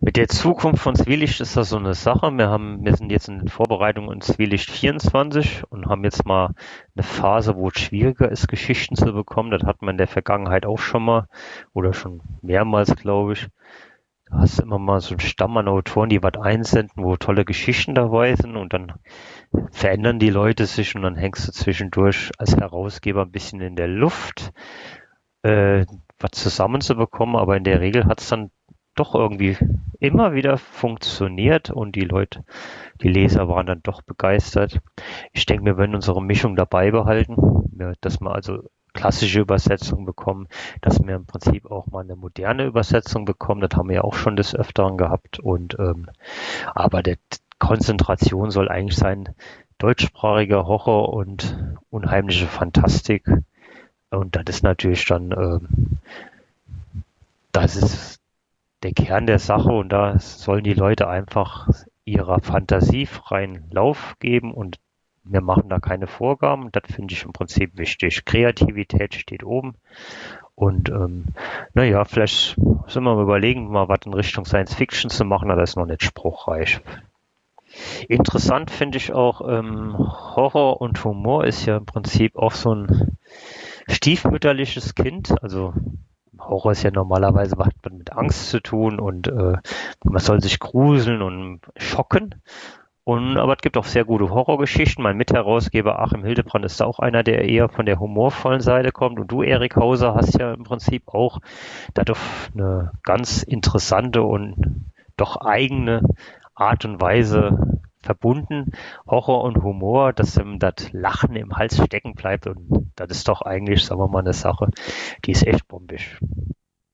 Mit der Zukunft von Zwielicht ist das so eine Sache. Wir sind jetzt in Vorbereitung in Zwielicht 24 und haben jetzt mal eine Phase, wo es schwieriger ist, Geschichten zu bekommen. Das hat man in der Vergangenheit auch schon mal oder schon mehrmals, glaube ich. Da hast du immer mal so einen Stamm an Autoren, die was einsenden, wo tolle Geschichten dabei sind und dann verändern die Leute sich und dann hängst du zwischendurch als Herausgeber ein bisschen in der Luft, äh, was zusammenzubekommen, aber in der Regel hat es dann doch irgendwie immer wieder funktioniert und die Leser waren dann doch begeistert. Ich denke, wir werden unsere Mischung dabei behalten, ja, dass wir also klassische Übersetzungen bekommen, dass wir im Prinzip auch mal eine moderne Übersetzung bekommen. Das haben wir ja auch schon des Öfteren gehabt. Aber der Konzentration soll eigentlich sein deutschsprachiger Horror und unheimliche Fantastik. Und das ist natürlich dann, das ist der Kern der Sache und da sollen die Leute einfach ihrer Fantasie freien Lauf geben und wir machen da keine Vorgaben. Das finde ich im Prinzip wichtig. Kreativität steht oben und naja, vielleicht sind wir mal überlegen, mal was in Richtung Science Fiction zu machen, aber das ist noch nicht spruchreich. Interessant finde ich auch, Horror und Humor ist ja im Prinzip auch so ein stiefmütterliches Kind. Also Horror ist ja normalerweise hat man mit Angst zu tun und man soll sich gruseln und schocken. Aber es gibt auch sehr gute Horrorgeschichten. Mein Mitherausgeber Achim Hildebrand ist da auch einer, der eher von der humorvollen Seite kommt. Und du, Erik Hauser, hast ja im Prinzip auch dadurch eine ganz interessante und doch eigene Art und Weise verbunden. Horror und Humor, dass das Lachen im Hals stecken bleibt. Und das ist doch eigentlich, sagen wir mal, eine Sache, die ist echt bombisch.